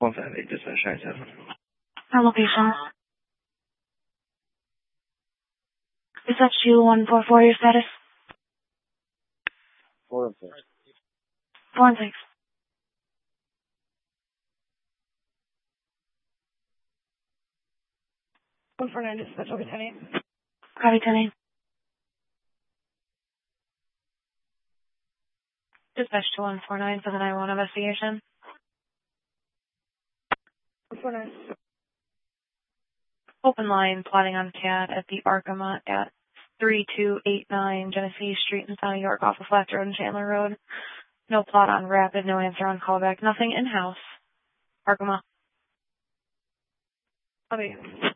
158, dispatch 97. Our location. Dispatch 2144, your status? 4 and 6. 4 and 6. 149, dispatch, over 10-8. Copy 10-8. Dispatch to 149 for the 911 investigation. 149. Open line plotting on CAD at the Arkema at 3289 Genesee Street in South York off of Flat Road and Chandler Road. No plot on Rapid, no answer on callback, nothing in-house. Arkema. Copy.